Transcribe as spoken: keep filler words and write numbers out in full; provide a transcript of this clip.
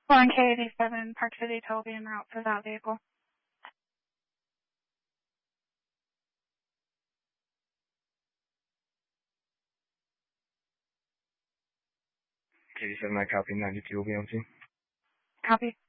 one K eighty-seven, Park City Toll en route for that vehicle. eighty-seven, I copy, ninety-two will be on scene. Copy.